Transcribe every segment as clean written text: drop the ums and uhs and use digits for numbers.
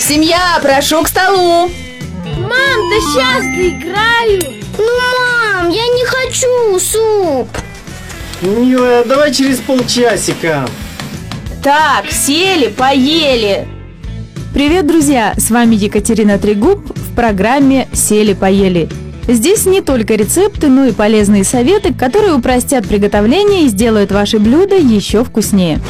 Семья, прошу к столу. Мам, да сейчас доиграю. Мам, я не хочу суп. Милая, давай через полчасика. Так, сели, поели. Привет, друзья! С вами Екатерина Трегуб в программе «Сели-поели». Здесь не только рецепты, но и полезные советы, которые упростят приготовление и сделают ваши блюда еще вкуснее.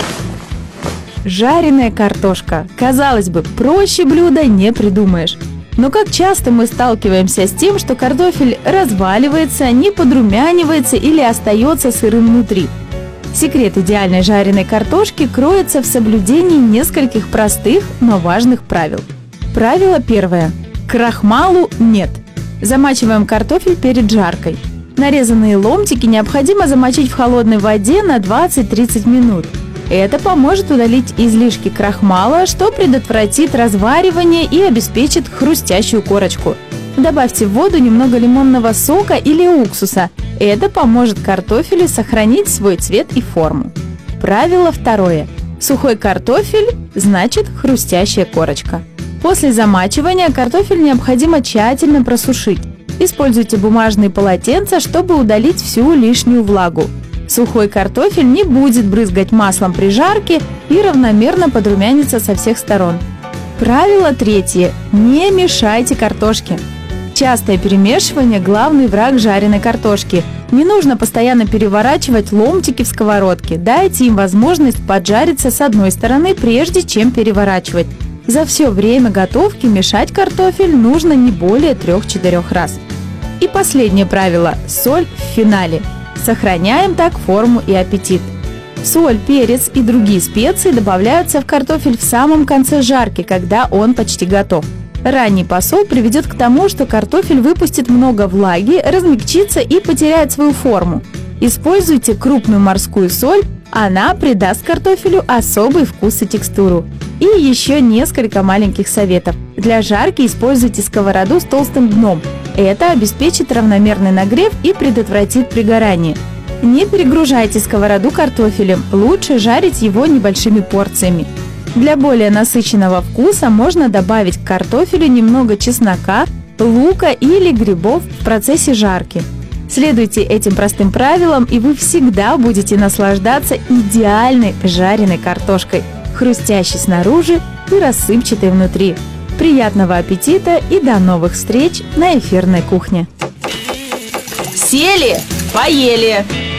Жареная картошка. Казалось бы, проще блюда не придумаешь. Но как часто мы сталкиваемся с тем, что картофель разваливается, не подрумянивается или остается сырым внутри. Секрет идеальной жареной картошки кроется в соблюдении нескольких простых, но важных правил. Правило первое. Крахмалу нет. Замачиваем картофель перед жаркой. Нарезанные ломтики необходимо замочить в холодной воде на 20-30 минут. Это поможет удалить излишки крахмала, что предотвратит разваривание и обеспечит хрустящую корочку. Добавьте в воду немного лимонного сока или уксуса. Это поможет картофелю сохранить свой цвет и форму. Правило второе. Сухой картофель значит хрустящая корочка. После замачивания картофель необходимо тщательно просушить. Используйте бумажные полотенца, чтобы удалить всю лишнюю влагу. Сухой картофель не будет брызгать маслом при жарке и равномерно подрумянится со всех сторон. Правило третье. Не мешайте картошке. Частое перемешивание – главный враг жареной картошки. Не нужно постоянно переворачивать ломтики в сковородке. Дайте им возможность поджариться с одной стороны, прежде чем переворачивать. За все время готовки мешать картофель нужно не более 3-4 раз. И последнее правило – соль в финале. Сохраняем так форму и аппетит. Соль, перец и другие специи добавляются в картофель в самом конце жарки, когда он почти готов. Ранний посол приведет к тому, что картофель выпустит много влаги, размягчится и потеряет свою форму. Используйте крупную морскую соль, она придаст картофелю особый вкус и текстуру. И еще несколько маленьких советов. Для жарки используйте сковороду с толстым дном. Это обеспечит равномерный нагрев и предотвратит пригорание. Не перегружайте сковороду картофелем, лучше жарить его небольшими порциями. Для более насыщенного вкуса можно добавить к картофелю немного чеснока, лука или грибов в процессе жарки. Следуйте этим простым правилам, и вы всегда будете наслаждаться идеальной жареной картошкой, хрустящей снаружи и рассыпчатой внутри. Приятного аппетита и до новых встреч на эфирной кухне! Сели, поели.